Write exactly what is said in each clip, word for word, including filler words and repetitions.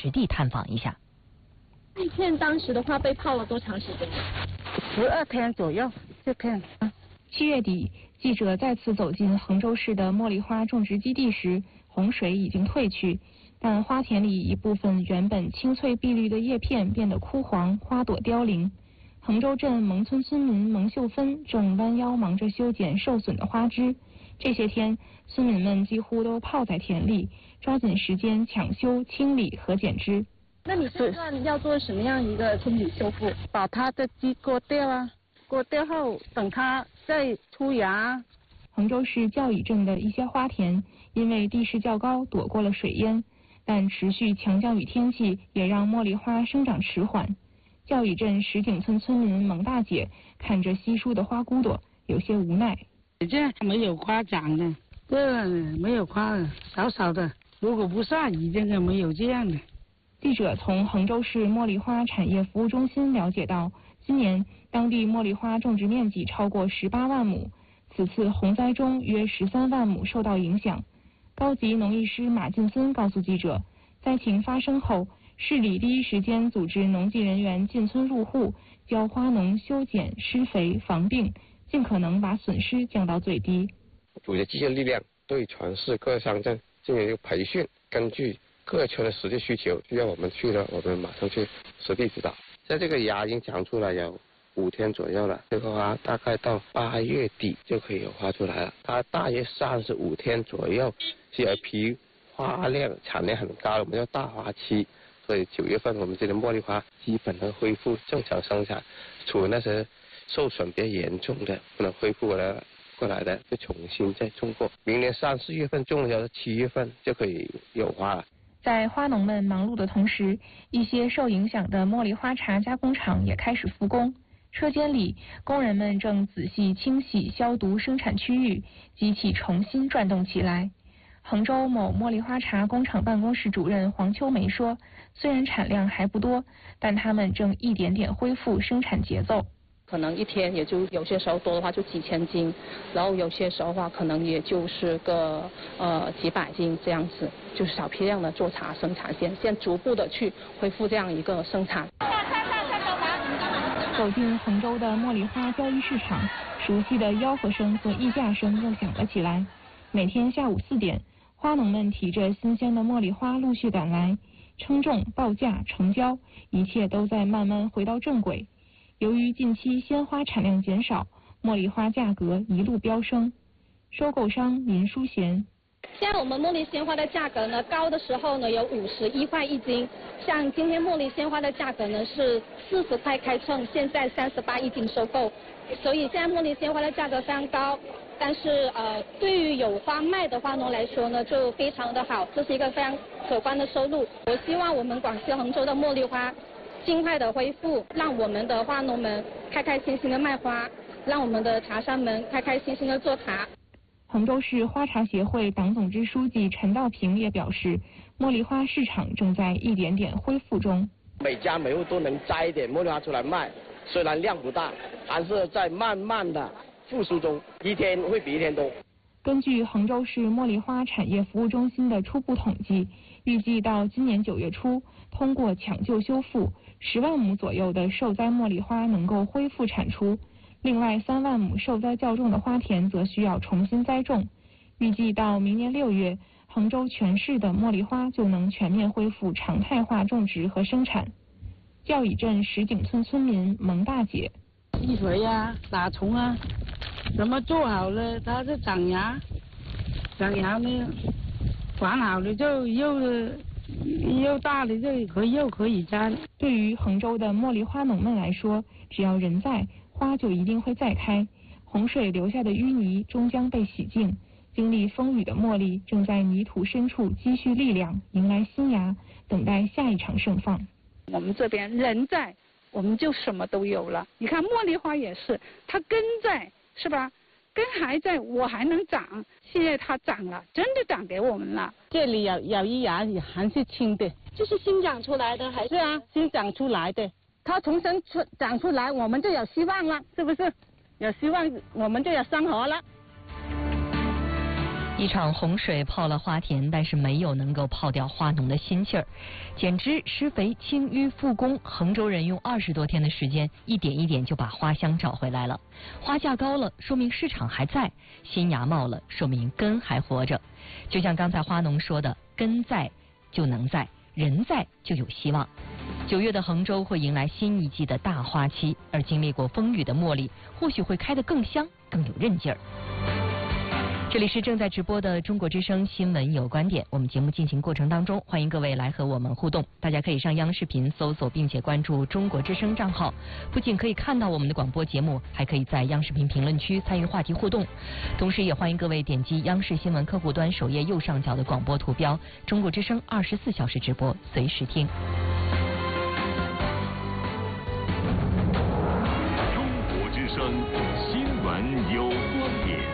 实地探访一下。 这片当时的话被泡了多长时间？ 十二天左右。这片。 七月底，记者再次走进衡州市的茉莉花种植基地时，洪水已经退去，但花田里一部分原本青翠碧绿的叶片变得枯黄，花朵凋零。衡州镇蒙村村民蒙秀芬正弯腰忙着修剪受损的花枝。这些天，村民们几乎都泡在田里，抓紧时间抢修、清理和剪枝。 那你打算要做什么样一个清理修复？ 把它的枝割掉啊，割掉后等它再出芽。 衡州市教乙镇的一些花田因为地势较高，躲过了水淹，但持续强降雨天气也让茉莉花生长迟缓。教乙镇石井村村民蒙大姐看着稀疏的花骨朵，有些无奈。 这没有花长的，这没有花的，少少的。如果不下雨，这个没有这样的。 记者从衡州市茉莉花产业服务中心了解到，今年当地茉莉花种植面积超过十八万亩，此次洪灾中约十三万亩受到影响。高级农艺师马进森告诉记者，灾情发生后，市里第一时间组织农技人员进村入户，教花农修剪、施肥、防病，尽可能把损失降到最低。 组织机械力量对全市各乡镇进行一个培训，根据各村的实际需求，需要我们去了，我们马上去实地指导。在这个芽已经长出来有五天左右了，这个花大概到八月底就可以有花出来了。它大约三十五天左右是有批花量产量很高的，我们叫大花期。所以九月份我们这里茉莉花基本能恢复正常生产，除了那些受损比较严重的不能恢复过来过来的，就重新再种过。明年三四月份种了，要七月份就可以有花了。 在花农们忙碌的同时，一些受影响的茉莉花茶加工厂也开始复工。车间里，工人们正仔细清洗、消毒生产区域，机器重新转动起来。衡州某茉莉花茶工厂办公室主任黄秋梅说，虽然产量还不多，但他们正一点点恢复生产节奏。 可能一天也就有些时候多的话就几千斤，然后有些时候的话可能也就是个呃几百斤这样子，就是小批量的做茶生产线，现在逐步的去恢复这样一个生产。 走进衡州的茉莉花交易市场，熟悉的吆喝声和议价声又响了起来。每天下午四点，花农们提着新鲜的茉莉花陆续赶来，称重、报价、成交，一切都在慢慢回到正轨。由于近期鲜花产量减少，茉莉花价格一路飙升。收购商林淑贤， 现在我们茉莉鲜花的价格呢，高的时候呢有五十一块一斤，像今天茉莉鲜花的价格呢是四十块开称，现在三十八一斤收购，所以现在茉莉鲜花的价格非常高。但是呃，对于有花卖的花农来说呢，就非常的好，这是一个非常可观的收入。我希望我们广西衡州的茉莉花尽快的恢复，让我们的花农们开开心心的卖花，让我们的茶商们开开心心的做茶。 衡州市花茶协会党总支书记陈道平也表示，茉莉花市场正在一点点恢复中。 每家每户都能摘一点茉莉花出来卖，虽然量不大，还是在慢慢的复苏中，一天会比一天多。 根据衡州市茉莉花产业服务中心的初步统计，预计到今年九月初，通过抢救修复，十万亩左右的受灾茉莉花能够恢复产出。另外三万亩受灾较重的花田则需要重新栽种。预计到明年六月，衡州全市的茉莉花就能全面恢复常态化种植和生产。教乙镇石井村村民蒙大姐， 积水啊，打虫啊，怎么做好了，它就长芽，长芽呢，管好了就又又大了就可以又可以摘了。 对于衡州的茉莉花农们来说，只要人在，花就一定会再开。洪水留下的淤泥终将被洗净，经历风雨的茉莉正在泥土深处积蓄力量，迎来新芽，等待下一场盛放。 我们这边人在，我们就什么都有了。你看茉莉花也是，它根在，是吧？根还在，我还能长。现在它长了，真的长给我们了。 这里有有一芽也还是青的， 这是新长出来的还是？ 是啊，新长出来的。它重新出长出来，我们就有希望了，是不是？有希望，我们就有生活了。 一场洪水泡了花田，但是没有能够泡掉花农的心气儿。减脂、施肥、清淤、复工，衡州人用二十多天的时间，一点一点就把花香找回来了。花价高了，说明市场还在；新芽冒了，说明根还活着。就像刚才花农说的，根在就能在，人在就有希望。九月的衡州会迎来新一季的大花期，而经历过风雨的茉莉，或许会开得更香，更有韧劲儿。这里是正在直播的中国之声新闻有观点，我们节目进行过程当中，欢迎各位来和我们互动。大家可以上央视频搜索并且关注中国之声账号，不仅可以看到我们的广播节目，还可以在央视频评论区参与话题互动。同时也欢迎各位点击央视新闻客户端首页右上角的广播图标，中国之声二十四小时直播，随时听。 中国之声新闻有观点。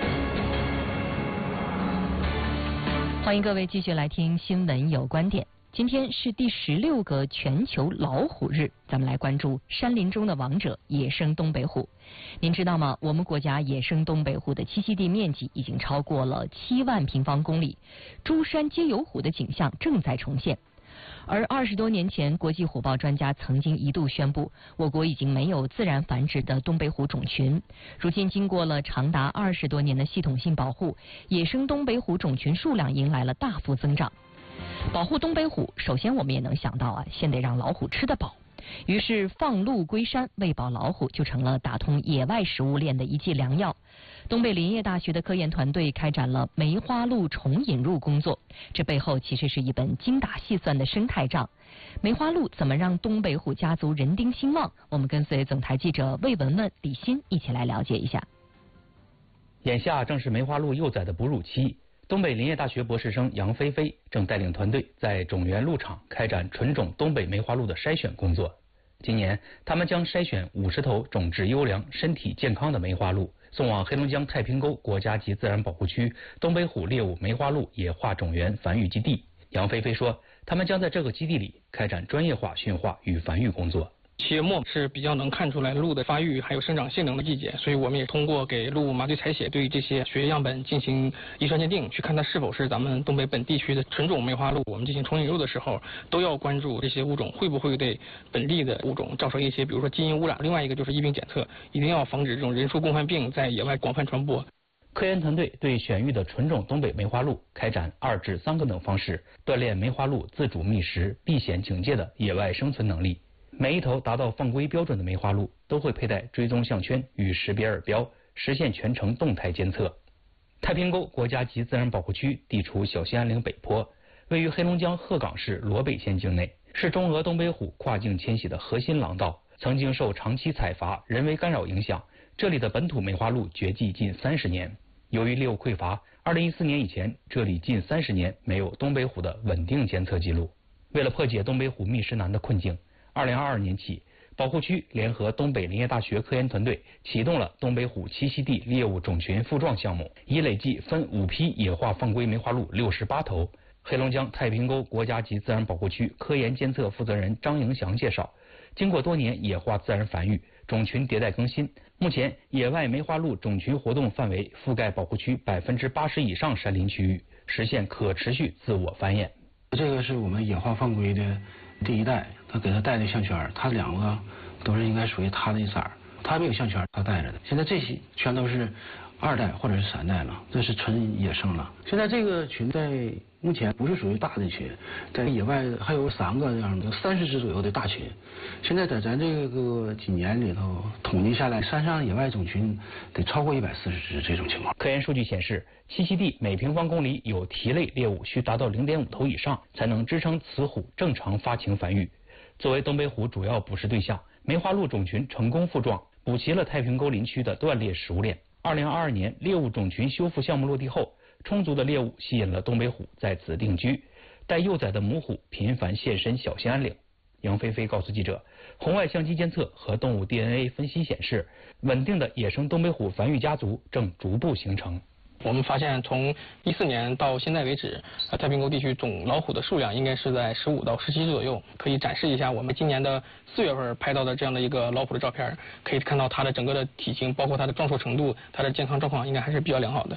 欢迎各位继续来听新闻有观点。今天是第十六个全球老虎日，咱们来关注山林中的王者——野生东北虎。您知道吗？我们国家野生东北虎的栖息地面积已经超过了七万平方公里，诸山皆有虎的景象正在重现。而二十多年前，国际虎豹专家曾经一度宣布，我国已经没有自然繁殖的东北虎种群。如今，经过了长达二十多年的系统性保护，野生东北虎种群数量迎来了大幅增长。保护东北虎，首先我们也能想到啊，先得让老虎吃得饱。于是，放鹿归山，喂饱老虎就成了打通野外食物链的一剂良药。东北林业大学的科研团队开展了梅花鹿重引入工作，这背后其实是一本精打细算的生态账。梅花鹿怎么让东北虎家族人丁兴旺？我们跟随总台记者魏文文、李欣一起来了解一下。 眼下正是梅花鹿幼崽的哺乳期，东北林业大学博士生杨菲菲正带领团队在种源鹿场开展纯种东北梅花鹿的筛选工作。今年，他们将筛选五十头种质优良、身体健康的梅花鹿，送往黑龙江太平沟国家级自然保护区东北虎猎物梅花鹿野化种源繁育基地。杨菲菲说，他们将在这个基地里开展专业化驯化与繁育工作。 七月末是比较能看出来鹿的发育还有生长性能的季节，所以我们也通过给鹿麻醉采血，对这些血液样本进行遗传鉴定，去看它是否是咱们东北本地区的纯种梅花鹿。我们进行重引入的时候，都要关注这些物种会不会对本地的物种造成一些，比如说基因污染。另外一个就是疫病检测，一定要防止这种人畜共患病在野外广泛传播。 科研团队对选育的纯种东北梅花鹿开展二至三个等方式锻炼梅花鹿自主觅食、避险警戒的野外生存能力。每一头达到放归标准的梅花鹿都会佩戴追踪项圈与识别耳标，实现全程动态监测。太平沟国家级自然保护区地处小兴安岭北坡，位于黑龙江鹤岗市罗北县境内，是中俄东北虎跨境迁徙的核心廊道。曾经受长期采伐、人为干扰影响，这里的本土梅花鹿绝迹近三十年。由于猎物匮乏，二零一四年以前，这里近三十年没有东北虎的稳定监测记录。为了破解东北虎觅食难的困境，二零二二年起，保护区联合东北林业大学科研团队启动了东北虎栖息地猎物种群复壮项目，已累计分五批野化放归梅花鹿六十八头。黑龙江太平沟国家级自然保护区科研监测负责人张迎祥介绍，经过多年野化自然繁育，种群迭代更新，目前野外梅花鹿种群活动范围覆盖保护区百分之八十以上山林区域，实现可持续自我繁衍。 这个是我们野化放归的第一代，他给他带的项圈，他两个都是应该属于他的色儿，他没有项圈，他带着的。现在这些全都是二代或者是三代了，这是纯野生了。现在这个群在目前不是属于大的群，在野外还有三个这样的，有三十只左右的大群。现在在咱这个几年里头统计下来，山上野外种群得超过一百四十只这种情况。 科研数据显示，栖息地每平方公里有蹄类猎物需达到零点五头以上，才能支撑雌虎正常发情繁育。作为东北虎主要捕食对象，梅花鹿种群成功复壮，补齐了太平沟林区的断裂食物链。二零二二年猎物种群修复项目落地后，充足的猎物吸引了东北虎在此定居，带幼崽的母虎频繁现身小兴安岭。杨菲菲告诉记者，红外相机监测和动物 D N A 分析显示，稳定的野生东北虎繁育家族正逐步形成。 我们发现，从一四年到现在为止，呃，太平沟地区总老虎的数量应该是在十五到十七只左右。可以展示一下我们今年的四月份拍到的这样的一个老虎的照片，可以看到它的整个的体型，包括它的壮硕程度，它的健康状况应该还是比较良好的。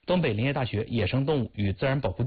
东北林业大学野生动物与自然保护